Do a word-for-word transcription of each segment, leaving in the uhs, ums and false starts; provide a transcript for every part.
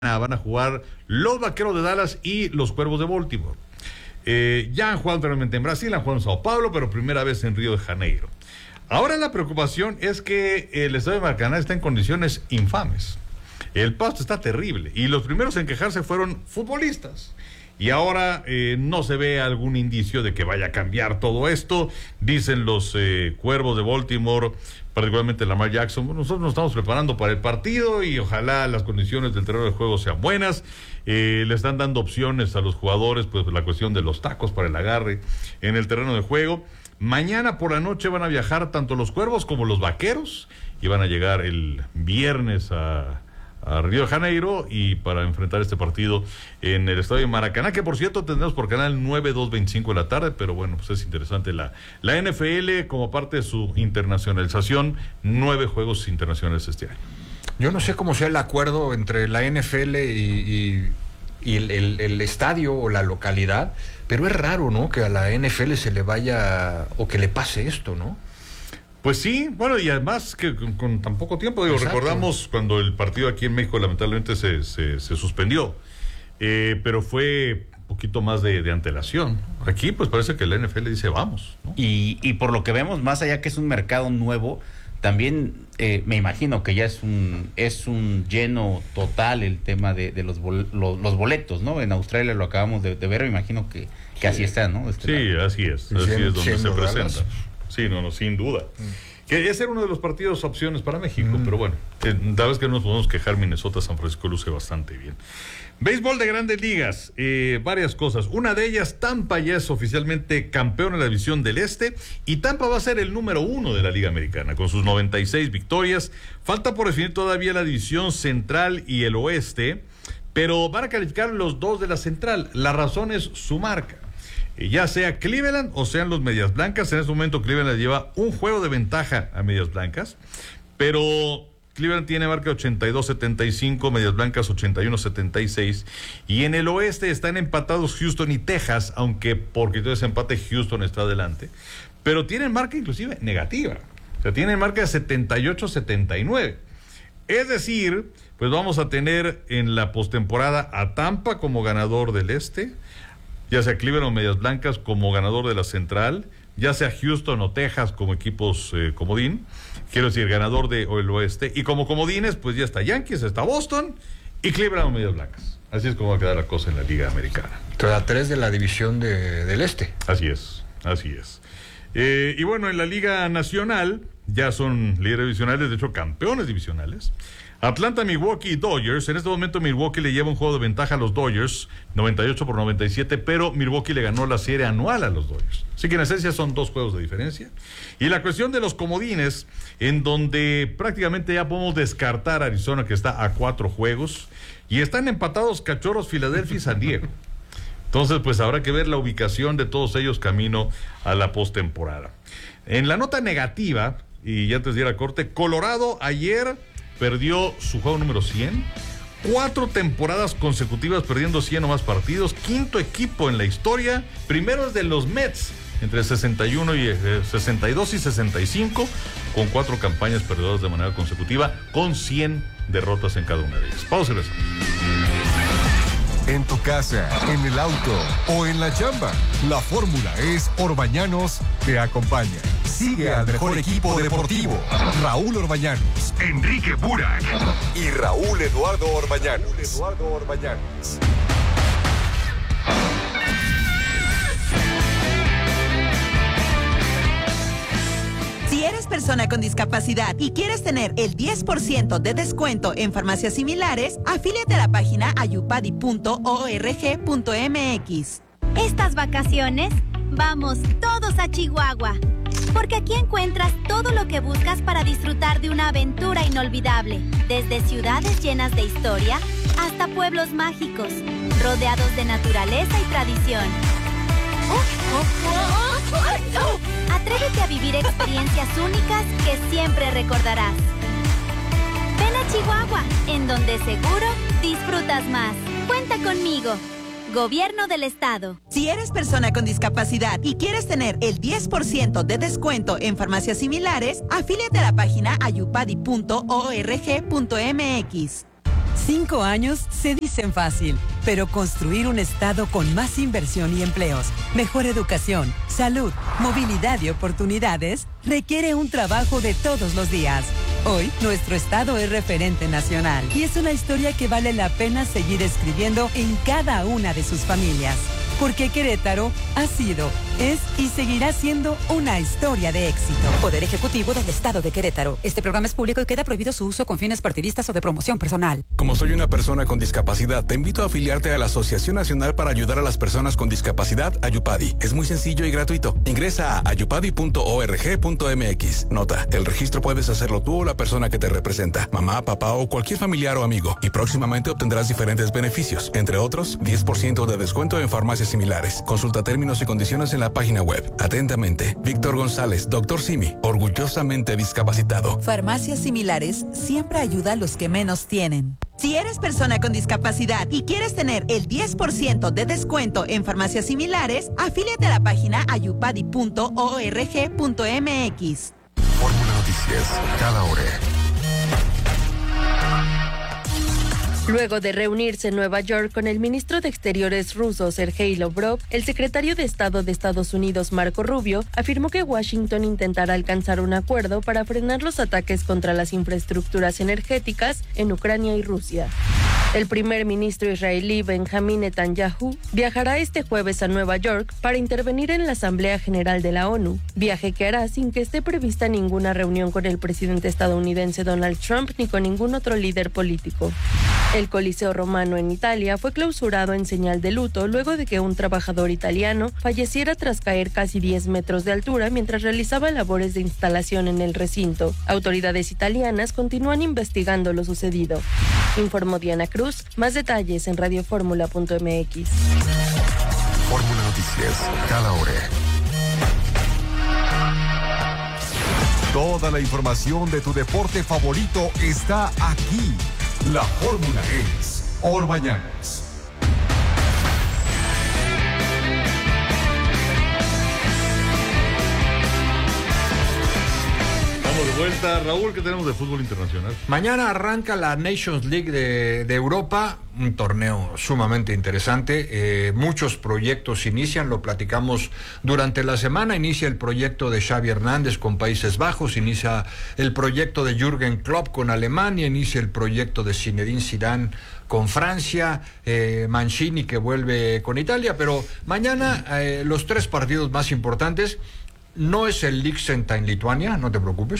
Van a jugar los Vaqueros de Dallas y los Cuervos de Baltimore. Eh, ya han jugado anteriormente en Brasil, han jugado en Sao Paulo, pero primera vez en Río de Janeiro. Ahora la preocupación es que el estadio de Maracaná está en condiciones infames. El pasto está terrible y los primeros en quejarse fueron futbolistas. Y ahora eh, no se ve algún indicio de que vaya a cambiar todo esto. Dicen los eh, Cuervos de Baltimore, particularmente Lamar Jackson, bueno, nosotros nos estamos preparando para el partido y ojalá las condiciones del terreno de juego sean buenas. Eh, le están dando opciones a los jugadores, pues la cuestión de los tacos para el agarre en el terreno de juego. Mañana por la noche van a viajar tanto los Cuervos como los Vaqueros y van a llegar el viernes a... a Río de Janeiro y para enfrentar este partido en el estadio de Maracaná, que por cierto tendremos por canal nueve, dos veinticinco de la tarde, pero bueno, pues es interesante la, la N F L como parte de su internacionalización, nueve juegos internacionales este año. Yo no sé cómo sea el acuerdo entre la N F L y, y, y el, el, el estadio o la localidad, pero es raro, ¿no?, que a la N F L se le vaya o que le pase esto, ¿no? Pues sí, bueno, y además que con, con tan poco tiempo, digo, Exacto. recordamos cuando el partido aquí en México lamentablemente se, se, se suspendió, eh, pero fue un poquito más de, de antelación. Aquí pues parece que la N F L dice vamos, ¿no? Y, y por lo que vemos, más allá que es un mercado nuevo, también eh, me imagino que ya es un es un lleno total el tema de, de los, bol, los, los boletos, ¿no? En Australia lo acabamos de, de ver, me imagino que, que así está, ¿no? Este sí, lado. así es, así es donde se presenta. Sí, no, no, sin duda. Mm. Que ese era uno de los partidos opciones para México, mm. pero bueno, eh, la vez que no nos podemos quejar, Minnesota, San Francisco luce bastante bien. Béisbol de Grandes Ligas, eh, varias cosas. Una de ellas, Tampa ya es oficialmente campeón en la división del Este y Tampa va a ser el número uno de la Liga Americana con sus noventa y seis victorias. Falta por definir todavía la división central y el oeste, pero van a calificar los dos de la central. La razón es su marca. Ya sea Cleveland o sean los Medias Blancas, en este momento Cleveland lleva un juego de ventaja a Medias Blancas, pero Cleveland tiene marca ochenta y dos setenta y cinco, Medias Blancas ochenta y uno setenta y seis, y en el oeste están empatados Houston y Texas, aunque por criterios de empate Houston está adelante, pero tienen marca inclusive negativa, o sea, tienen marca de setenta y ocho setenta y nueve, es decir, pues vamos a tener en la postemporada a Tampa como ganador del este, ya sea Cleveland o Medias Blancas como ganador de la central, ya sea Houston o Texas como equipos eh, comodín, quiero decir, ganador de o el oeste, y como comodines, pues ya está Yankees, está Boston, y Cleveland o Medias Blancas. Así es como va a quedar la cosa en la Liga Americana. Toda tres de la división de, del este. Así es, así es. Eh, y bueno, en la Liga Nacional, ya son líderes divisionales, de hecho campeones divisionales. Atlanta, Milwaukee y Dodgers. En este momento Milwaukee le lleva un juego de ventaja a los Dodgers, noventa y ocho por noventa y siete, pero Milwaukee le ganó la serie anual a los Dodgers. Así que en esencia son dos juegos de diferencia. Y la cuestión de los comodines, en donde prácticamente ya podemos descartar a Arizona, que está a cuatro juegos, y están empatados Cachorros, Filadelfia y San Diego. Entonces, pues habrá que ver la ubicación de todos ellos camino a la postemporada. En la nota negativa, y ya antes de ir a corte, Colorado ayer perdió su juego número cien, cuatro temporadas consecutivas perdiendo cien o más partidos, quinto equipo en la historia, primero es de los Mets, entre sesenta y uno y eh, sesenta y dos y sesenta y cinco, con cuatro campañas perdedoras de manera consecutiva, con cien derrotas en cada una de ellas. Pausa y regresamos. En tu casa, en el auto o en la chamba, la fórmula es Orbañanos te acompaña. Sigue al mejor equipo deportivo, Raúl Orbañanos, Enrique Burak y Raúl Eduardo Orbañanos. Raúl Eduardo Orbañanos. Si eres persona con discapacidad y quieres tener el diez por ciento de descuento en farmacias similares, afíliate a la página ayupadi punto org punto mx. Estas vacaciones, vamos todos a Chihuahua, porque aquí encuentras todo lo que buscas para disfrutar de una aventura inolvidable, desde ciudades llenas de historia hasta pueblos mágicos, rodeados de naturaleza y tradición. Atrévete a vivir experiencias únicas que siempre recordarás. Ven a Chihuahua, en donde seguro disfrutas más. Cuenta conmigo. Gobierno del Estado. Si eres persona con discapacidad y quieres tener el diez por ciento de descuento en farmacias similares, afíliate a la página ayupadi punto org punto mx. Cinco años se dicen fácil, pero construir un estado con más inversión y empleos, mejor educación, salud, movilidad y oportunidades requiere un trabajo de todos los días. Hoy, nuestro estado es referente nacional y es una historia que vale la pena seguir escribiendo en cada una de sus familias. Porque Querétaro ha sido, es y seguirá siendo una historia de éxito. Poder Ejecutivo del Estado de Querétaro. Este programa es público y queda prohibido su uso con fines partidistas o de promoción personal. Como soy una persona con discapacidad, te invito a afiliarte a la Asociación Nacional para Ayudar a las Personas con Discapacidad, Ayupadi. Es muy sencillo y gratuito. Ingresa a ayupadi punto org punto mx. Nota, el registro puedes hacerlo tú o la persona que te representa, mamá, papá o cualquier familiar o amigo. Y próximamente obtendrás diferentes beneficios, entre otros, diez por ciento de descuento en farmacias similares. Consulta términos y condiciones en la página web. Atentamente, Víctor González, doctor Simi, orgullosamente discapacitado. Farmacias Similares siempre ayuda a los que menos tienen. Si eres persona con discapacidad y quieres tener el diez por ciento de descuento en farmacias similares, afíliate a la página ayupadi punto org punto mx. Fórmula Noticias, cada hora. Luego de reunirse en Nueva York con el ministro de Exteriores ruso Sergei Lavrov, el secretario de Estado de Estados Unidos Marco Rubio afirmó que Washington intentará alcanzar un acuerdo para frenar los ataques contra las infraestructuras energéticas en Ucrania y Rusia. El primer ministro israelí Benjamín Netanyahu viajará este jueves a Nueva York para intervenir en la Asamblea General de la ONU, viaje que hará sin que esté prevista ninguna reunión con el presidente estadounidense Donald Trump ni con ningún otro líder político. El Coliseo Romano en Italia fue clausurado en señal de luto luego de que un trabajador italiano falleciera tras caer casi diez metros de altura mientras realizaba labores de instalación en el recinto. Autoridades italianas continúan investigando lo sucedido. Informó Diana Cruz. Más detalles en radio fórmula punto mx. Fórmula Noticias, cada hora. Toda la información de tu deporte favorito está aquí. La fórmula es Orbañanos. De vuelta, Raúl, ¿qué tenemos de fútbol internacional? Mañana arranca la Nations League de, de Europa, un torneo sumamente interesante. Eh, muchos proyectos inician, lo platicamos durante la semana. Inicia el proyecto de Xavi Hernández con Países Bajos, inicia el proyecto de Jürgen Klopp con Alemania, inicia el proyecto de Zinedine Zidane con Francia, eh, Mancini que vuelve con Italia. Pero mañana eh, los tres partidos más importantes. No es el Liechtenstein Lituania, no te preocupes.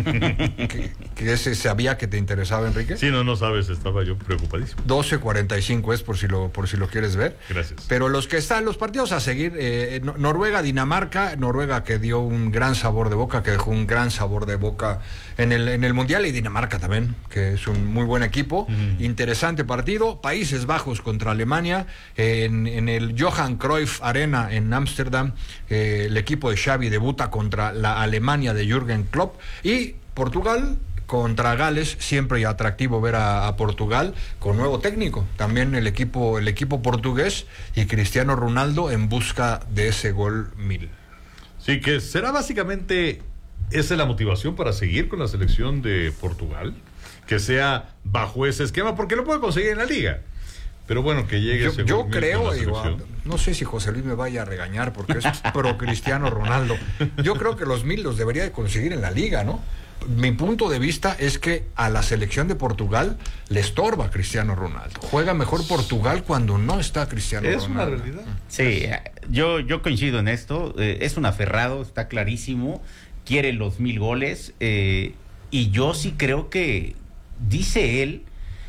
que, que ese sabía que te interesaba, Enrique. Sí, no, no sabes, estaba yo preocupadísimo. doce cuarenta y cinco es por si lo por si lo quieres ver. Gracias. Pero los que están, los partidos a seguir, eh, Noruega, Dinamarca, Noruega que dio un gran sabor de boca, que dejó un gran sabor de boca en el, en el Mundial, y Dinamarca también, que es un muy buen equipo. Mm. Interesante partido. Países Bajos contra Alemania, eh, en, en el Johan Cruyff Arena en Ámsterdam, eh, el equipo de Xavi debuta contra la Alemania de Jürgen Klopp, y Portugal contra Gales. Siempre atractivo ver a, a Portugal con nuevo técnico, también el equipo el equipo portugués, y Cristiano Ronaldo en busca de ese gol mil. Sí, que será básicamente esa es la motivación para seguir con la selección de Portugal, que sea bajo ese esquema, porque lo puede conseguir en la liga. Pero bueno, que llegue yo, ese yo gol mil creo, con la digo, selección. no sé si José Luis me vaya a regañar porque es pro Cristiano Ronaldo. Yo creo que los mil los debería de conseguir en la liga, ¿no? Mi punto de vista es que a la selección de Portugal le estorba Cristiano Ronaldo. Juega mejor Portugal cuando no está Cristiano es Ronaldo. Es una realidad. Sí, yo, yo coincido en esto. Eh, es un aferrado, está clarísimo. Quiere los mil goles. Eh, y yo sí creo que, dice él,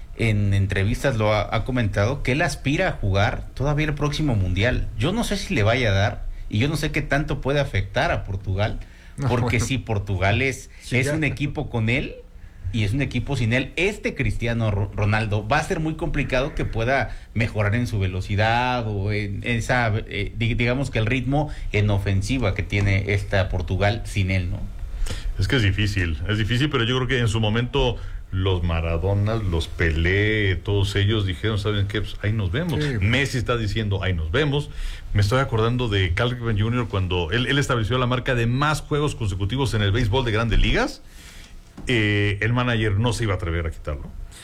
en entrevistas lo ha, ha comentado, que él aspira a jugar todavía el próximo Mundial. Yo no sé si le vaya a dar, y yo no sé qué tanto puede afectar a Portugal. Porque no, bueno. si Portugal es, sí, es un equipo con él y es un equipo sin él, este Cristiano Ronaldo va a ser muy complicado que pueda mejorar en su velocidad o en esa, eh, digamos que el ritmo en ofensiva que tiene esta Portugal sin él, ¿no? Es que es difícil, es difícil, pero yo creo que en su momento los Maradona, los Pelé, todos ellos dijeron, ¿saben qué? Pues ahí nos vemos. Sí. Messi está diciendo, ahí nos vemos. Me estoy acordando de Cal Ripken junior cuando él, él estableció la marca de más juegos consecutivos en el béisbol de Grandes Ligas. Eh, el manager no se iba a atrever a quitarlo.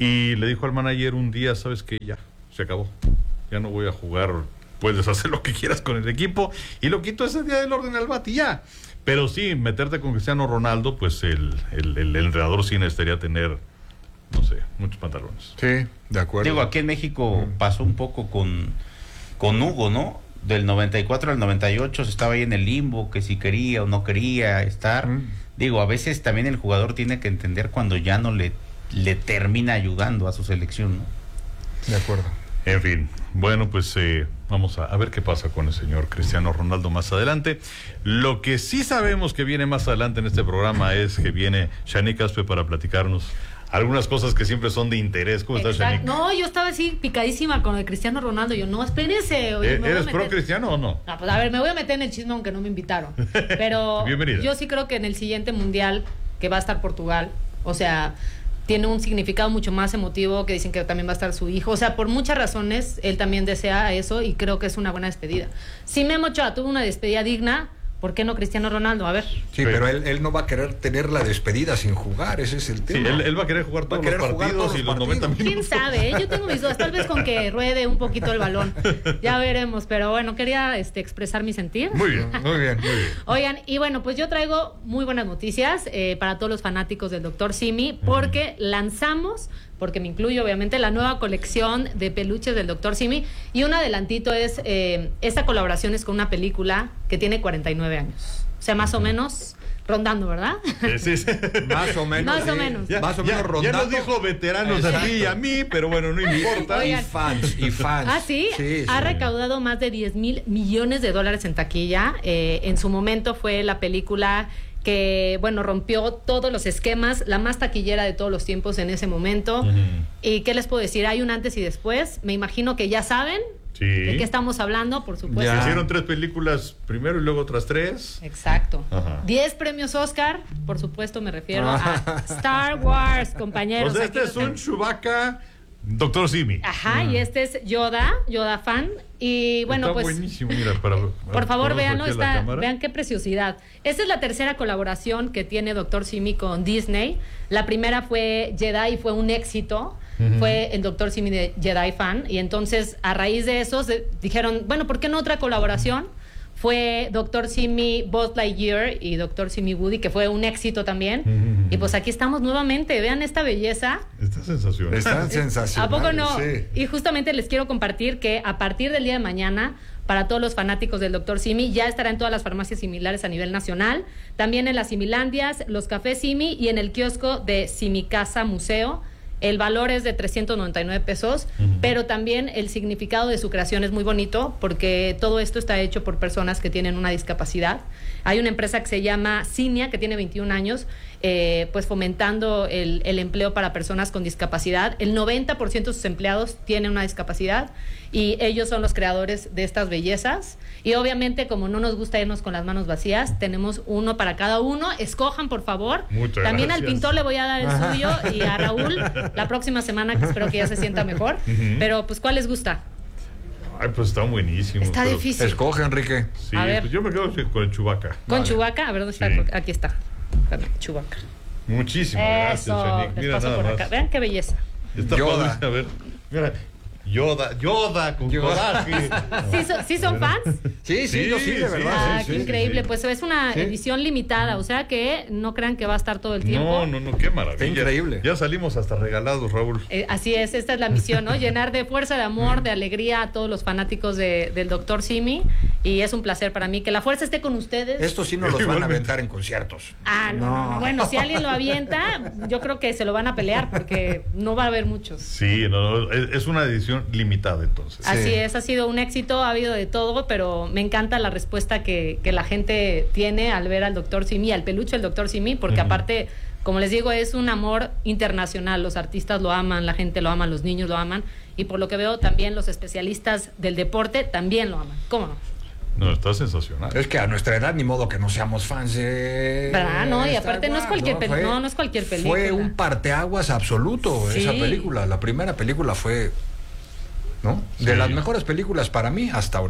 y le dijo al manager un día, ¿sabes qué? Ya, se acabó. Ya no voy a jugar, puedes hacer lo que quieras con el equipo. Y lo quito ese día del orden al bate y ya. Pero sí, meterte con Cristiano Ronaldo, pues el, el, el, el entrenador sí necesitaría tener, no sé, muchos pantalones. Sí, de acuerdo. Digo, aquí en México mm. pasó un poco con, con Hugo, ¿no? Del noventa y cuatro al noventa y ocho se estaba ahí en el limbo, que si quería o no quería estar. Mm. Digo, a veces también el jugador tiene que entender cuando ya no le, le termina ayudando a su selección, ¿no? De acuerdo. En fin, bueno, pues eh, vamos a, a ver qué pasa con el señor Cristiano Ronaldo más adelante. Lo que sí sabemos que viene más adelante en este programa es que viene Shanique Aspe para platicarnos algunas cosas que siempre son de interés. ¿Cómo estás, Shanique? No, yo estaba así picadísima con el Cristiano Ronaldo. Yo, no, espérense. Oye, ¿Eh, ¿Eres pro Cristiano o no? No, pues a ver, me voy a meter en el chisme aunque no me invitaron. Pero yo sí creo que en el siguiente mundial, que va a estar Portugal, o sea, tiene un significado mucho más emotivo, que dicen que también va a estar su hijo. O sea, por muchas razones, él también desea eso y creo que es una buena despedida. Si Memo Ochoa tuvo una despedida digna, ¿por qué no Cristiano Ronaldo? A ver. Sí, pero él, él no va a querer tener la despedida sin jugar, ese es el tema. Sí, él, él va a querer jugar todos los partidos todos y los noventa minutos. ¿Quién sabe? ¿eh? Yo tengo mis dudas, tal vez con que ruede un poquito el balón. Ya veremos, pero bueno, quería este, expresar mi sentir. Muy bien, muy bien, muy bien. Oigan, y bueno, pues yo traigo muy buenas noticias eh, para todos los fanáticos del doctor Simi, porque uh-huh. lanzamos... porque me incluyo obviamente la nueva colección de peluches del doctor Simi, y un adelantito es, eh, esta colaboración es con una película que tiene cuarenta y nueve años, o sea, más o menos rondando, ¿verdad? Sí, sí. Más o menos. Más sí. o menos. Ya, más o menos ya, rondando. Ya nos dijo veteranos a ti y a mí, pero bueno, no importa. Oigan. Y fans, y fans. Ah, ¿sí? Sí, ha sí. recaudado más de diez mil millones de dólares en taquilla. Eh, en su momento fue la película que, bueno, rompió todos los esquemas, la más taquillera de todos los tiempos en ese momento. Uh-huh. ¿Y qué les puedo decir? Hay un antes y después. Me imagino que ya saben sí. de qué estamos hablando, por supuesto. Ya. Hicieron tres películas primero y luego otras tres. Exacto. Ajá. Diez premios Oscar, por supuesto me refiero a Star Wars, compañeros. O sea, este es un Chewbacca doctor Simi. Ajá, mm. y este es Yoda, Yoda fan. Y bueno, está pues buenísimo, mira, para, por favor, véanlo, está, vean qué preciosidad. Esta es la tercera colaboración que tiene doctor Simi con Disney. La primera fue Jedi y fue un éxito. Uh-huh. Fue el doctor Simi de Jedi fan. Y entonces, a raíz de eso, se dijeron, bueno, ¿por qué no otra colaboración? Fue doctor Simi Buzz Lightyear y doctor Simi Woody, que fue un éxito también. Mm. Y pues aquí estamos nuevamente. Vean esta belleza. Está sensacional. Está sensacional. ¿A poco no? Sí. Y justamente les quiero compartir que a partir del día de mañana, para todos los fanáticos del doctor Simi, ya estará en todas las farmacias similares a nivel nacional. También en las Similandias, los cafés Simi y en el kiosco de Simi Casa Museo. El valor es de trescientos noventa y nueve pesos, uh-huh. pero también el significado de su creación es muy bonito, porque todo esto está hecho por personas que tienen una discapacidad. Hay una empresa que se llama Cinia, que tiene veintiún años, eh, pues fomentando el, el empleo para personas con discapacidad. El noventa por ciento de sus empleados tienen una discapacidad y ellos son los creadores de estas bellezas. Y obviamente, como no nos gusta irnos con las manos vacías, tenemos uno para cada uno. Escojan, por favor. Muchas También gracias. Al pintor le voy a dar el suyo y a Raúl la próxima semana, que espero que ya se sienta mejor. Uh-huh. Pero, pues, ¿cuál les gusta? Ay, pues está buenísimo. Está pero... difícil. Escoge, Enrique. Sí, a ver. Pues yo me quedo con el Chewbacca. ¿Con vale. Chewbacca? A ver, ¿dónde está? Sí. Aquí está. Chewbacca. Muchísimas Eso. gracias, Shanique. Mira nada por más. Acá. Vean qué belleza. Está Yoda. A ver, mira. Yoda, Yoda, con coraje. ¿Sí, so, ¿Sí son fans? Sí, sí, sí, yo sí, de verdad. Ah, sí, qué sí, increíble. Sí. Pues es una sí. edición limitada, o sea que no crean que va a estar todo el tiempo. No, no, no, qué maravilla. Está increíble. Ya salimos hasta regalados, Raúl. Eh, así es, esta es la misión, ¿no? Llenar de fuerza, de amor, de alegría a todos los fanáticos de, del doctor Simi. Y es un placer para mí que la fuerza esté con ustedes. Estos sí no los van a aventar en conciertos. Ah, no, no. no. Bueno, si alguien lo avienta, yo creo que se lo van a pelear porque no va a haber muchos. Sí, no, no, es una edición limitada entonces. Así sí. es, ha sido un éxito, ha habido de todo, pero me encanta la respuesta que, que la gente tiene al ver al doctor Simi, al peluche del doctor Simi, porque uh-huh. aparte, como les digo, es un amor internacional. Los artistas lo aman, la gente lo ama, los niños lo aman, y por lo que veo también los especialistas del deporte también lo aman. ¿Cómo no? No, está sensacional. Es que a nuestra edad ni modo que no seamos fans de... ¿Verdad? No, y aparte no es cualquier no, fue, no, no es cualquier película. Fue un parteaguas absoluto sí. esa película. La primera película fue, ¿no? Sí. De las mejores películas para mí hasta ahorita.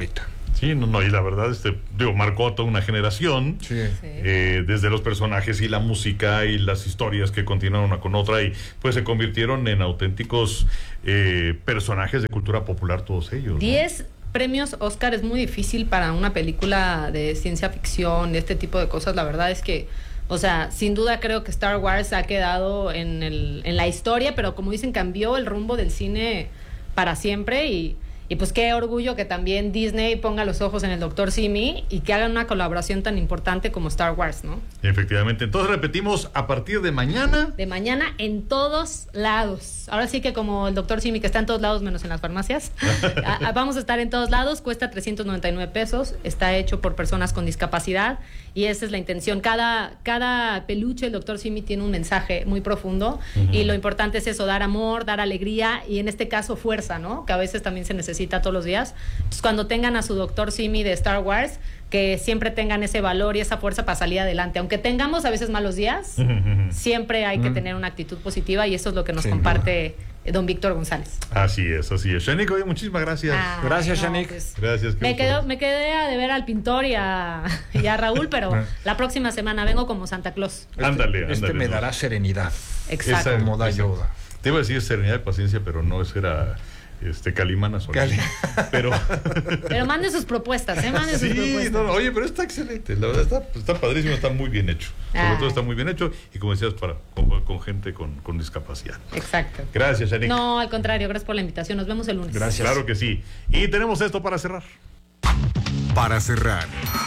Sí, no, no, y la verdad, este, digo, marcó a toda una generación, sí. eh, desde los personajes y la música y las historias que continuaron una con otra, y pues se convirtieron en auténticos eh, personajes de cultura popular todos ellos. Diez premios Oscar es muy difícil para una película de ciencia ficción, de este tipo de cosas. La verdad es que, o sea, sin duda creo que Star Wars ha quedado en, el, en la historia, pero como dicen, cambió el rumbo del cine para siempre. Y Y pues qué orgullo que también Disney ponga los ojos en el doctor Simi y que hagan una colaboración tan importante como Star Wars, ¿no? Efectivamente. Entonces repetimos, a partir de mañana. De mañana en todos lados. Ahora sí que como el doctor Simi, que está en todos lados menos en las farmacias, a, a, vamos a estar en todos lados. Cuesta trescientos noventa y nueve pesos. Está hecho por personas con discapacidad y esa es la intención. Cada, cada peluche del doctor Simi tiene un mensaje muy profundo. Uh-huh. Y lo importante es eso, dar amor, dar alegría y en este caso fuerza, ¿no? Que a veces también se necesita todos los días. Entonces, cuando tengan a su doctor Simi de Star Wars, que siempre tengan ese valor y esa fuerza para salir adelante. Aunque tengamos a veces malos días, siempre hay que mm. tener una actitud positiva y eso es lo que nos Sin comparte duda. Don Víctor González. Así es, así es. Shanique, oye, muchísimas gracias. Ah, gracias, no, Shanique. Pues, gracias. Me, quedo, me quedé a deber al pintor y a, y a Raúl, pero la próxima semana vengo como Santa Claus. Este, ándale, ándale. Este me no. dará serenidad. Exacto. Esa, como da Yoda. Te iba a decir serenidad y paciencia, pero no, ese era... Este, Calimana Solís. Cali. Pero, pero mande sus propuestas, ¿eh? Mande sí, sus propuestas. No, no, oye, pero está excelente. La verdad está, está padrísimo, está muy bien hecho. Ah. Sobre todo está muy bien hecho y como decías, para, con, con gente con, con discapacidad. Exacto. Gracias, Shanique. No, al contrario, gracias por la invitación. Nos vemos el lunes. Gracias. Claro que sí. Y tenemos esto para cerrar. Para cerrar.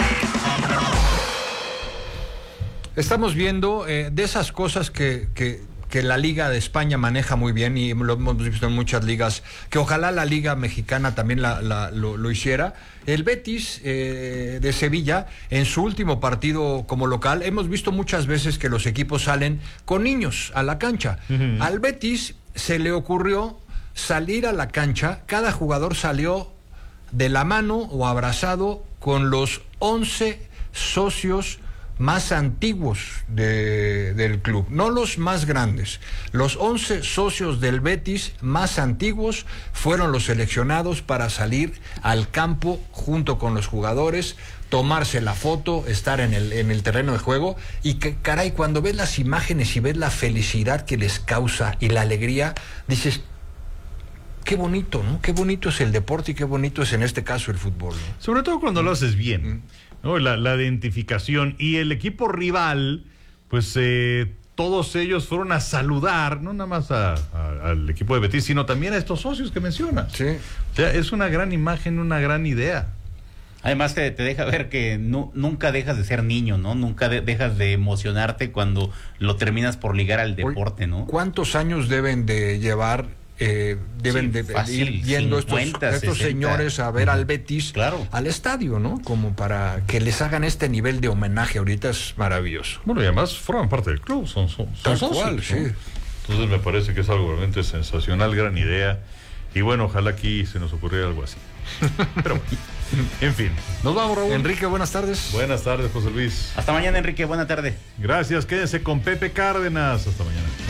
Estamos viendo eh, de esas cosas que... que que la Liga de España maneja muy bien y lo hemos visto en muchas ligas, que ojalá la Liga Mexicana también la, la, lo, lo hiciera. El Betis eh, de Sevilla, en su último partido como local, hemos visto muchas veces que los equipos salen con niños a la cancha. Uh-huh. Al Betis se le ocurrió salir a la cancha, cada jugador salió de la mano o abrazado con los once socios más antiguos de, del club, no los más grandes. Los once socios del Betis más antiguos fueron los seleccionados para salir al campo junto con los jugadores, tomarse la foto, estar en el, en el terreno de juego y que, caray, cuando ves las imágenes y ves la felicidad que les causa y la alegría, dices, qué bonito, ¿no? Qué bonito es el deporte y qué bonito es en este caso el fútbol, ¿no? Sobre todo cuando lo haces bien, ¿no? La, la identificación y el equipo rival, pues eh, todos ellos fueron a saludar, no nada más a, a, al equipo de Betis, sino también a estos socios que mencionas. Sí. O sea, es una gran imagen, una gran idea. Además te, te deja ver que no, nunca dejas de ser niño, ¿no? Nunca de, dejas de emocionarte cuando lo terminas por ligar al deporte, ¿no? ¿Cuántos años deben de llevar? Eh, deben sí, de fácil, ir yendo cincuenta, estos, estos señores a ver uh-huh. al Betis, claro. al estadio, ¿no? Como para que les hagan este nivel de homenaje ahorita es maravilloso. Bueno, y además forman parte del club, son, son, son socios, cual, sí. ¿no? Entonces me parece que es algo realmente sensacional, gran idea. Y bueno, ojalá aquí se nos ocurriera algo así. Pero bueno, en fin, nos vamos, Raúl. Enrique, buenas tardes. Buenas tardes, José Luis. Hasta mañana, Enrique, buena tarde. Gracias, quédense con Pepe Cárdenas. Hasta mañana.